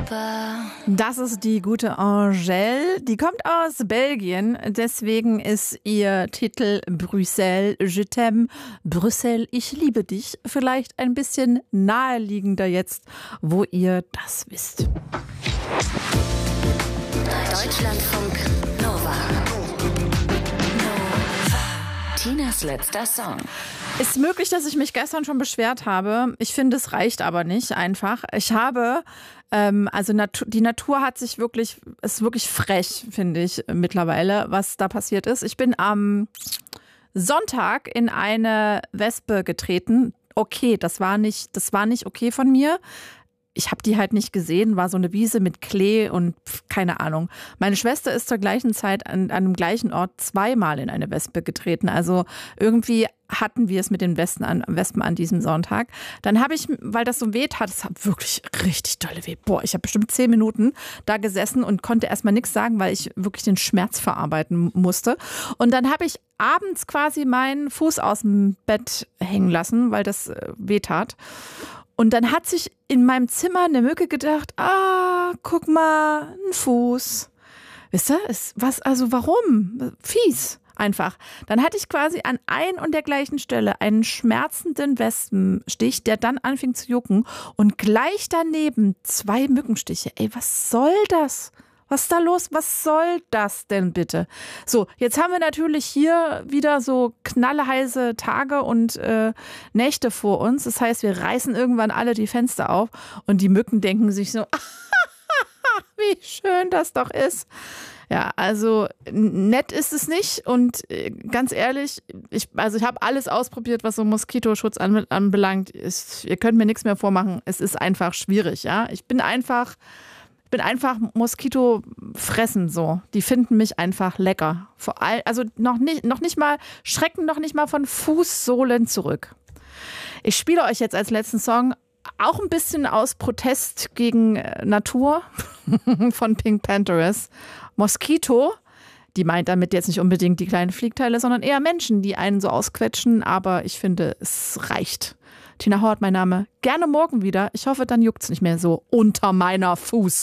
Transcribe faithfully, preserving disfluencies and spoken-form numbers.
Das ist die gute Angèle. Die kommt aus Belgien. Deswegen ist ihr Titel Bruxelles, Je t'aime, Brüssel, ich liebe dich. Vielleicht ein bisschen naheliegender jetzt, wo ihr das wisst. Deutschlandfunk Nova. Tinas letzter Song. Ist möglich, dass ich mich gestern schon beschwert habe. Ich finde, es reicht aber nicht einfach. Ich habe, ähm, also Natu- die Natur hat sich wirklich, ist wirklich frech, finde ich mittlerweile, was da passiert ist. Ich bin am Sonntag in eine Wespe getreten. Okay, das war nicht, das war nicht okay von mir. Ich habe die halt nicht gesehen, war so eine Wiese mit Klee und pf, keine Ahnung. Meine Schwester ist zur gleichen Zeit an, an dem gleichen Ort zweimal in eine Wespe getreten. Also irgendwie hatten wir es mit den Wespen an, Wespen an diesem Sonntag. Dann habe ich, weil das so weht hat, es hat wirklich richtig dolle weh. Boah, ich habe bestimmt zehn Minuten da gesessen und konnte erstmal nichts sagen, weil ich wirklich den Schmerz verarbeiten musste. Und dann habe ich abends quasi meinen Fuß aus dem Bett hängen lassen, weil das äh, weh tat. Und dann hat sich in meinem Zimmer eine Mücke gedacht, ah, guck mal, ein Fuß. Wisst ihr, ist, was, also warum? Fies, einfach. Dann hatte ich quasi an ein und der gleichen Stelle einen schmerzenden Wespenstich, der dann anfing zu jucken und gleich daneben zwei Mückenstiche. Ey, was soll das? Was ist da los? Was soll das denn bitte? So, jetzt haben wir natürlich hier wieder so knallheiße Tage und äh, Nächte vor uns. Das heißt, wir reißen irgendwann alle die Fenster auf und die Mücken denken sich so, wie schön das doch ist. Ja, also nett ist es nicht und äh, ganz ehrlich, ich, also ich habe alles ausprobiert, was so Moskitoschutz an, anbelangt. Ist, ihr könnt mir nichts mehr vormachen. Es ist einfach schwierig, ja. Ich bin einfach... Ich bin einfach Moskito fressen so. Die finden mich einfach lecker. Vor allem, also noch nicht, noch nicht mal, schrecken noch nicht mal von Fußsohlen zurück. Ich spiele euch jetzt als letzten Song auch ein bisschen aus Protest gegen Natur von Pink Panthers. Moskito, die meint damit jetzt nicht unbedingt die kleinen Fliegteile, sondern eher Menschen, die einen so ausquetschen. Aber ich finde, es reicht. Tina Hort, mein Name. Gerne morgen wieder. Ich hoffe, dann juckt's nicht mehr so unter meiner Fuß.